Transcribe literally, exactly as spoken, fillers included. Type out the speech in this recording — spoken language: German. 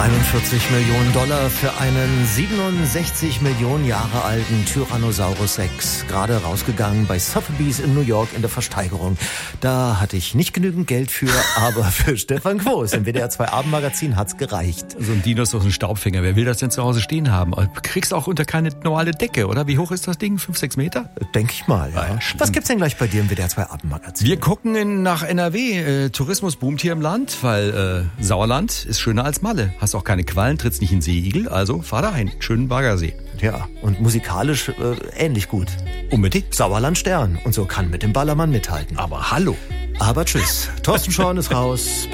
dreiundvierzig Millionen Dollar für einen siebenundsechzig Millionen Jahre alten Tyrannosaurus Rex. Gerade rausgegangen bei Sotheby's in New York in der Versteigerung. Da hatte ich nicht genügend Geld für, aber für Stefan Quos im W D R zwei Abendmagazin hat's gereicht. So ein Dino ist doch ein Staubfänger. Wer will das denn zu Hause stehen haben? Du kriegst auch unter keine normale Decke, oder? Wie hoch ist das Ding? Fünf, sechs Meter? Denke ich mal, ja. Ja, Was gibt's denn gleich bei dir im W D R zwei Abendmagazin? Wir gucken in, nach N R W. Äh, Tourismus boomt hier im Land, weil äh, Sauerland ist schöner als Malle. Hast auch keine Quallen, trittst nicht in Seeigel, also fahr dahin. Schönen Baggersee. Ja, und musikalisch äh, ähnlich gut. Unbedingt. Sauerland Stern und so kann mit dem Ballermann mithalten. Aber hallo. Aber tschüss. Thorsten Schorn ist raus.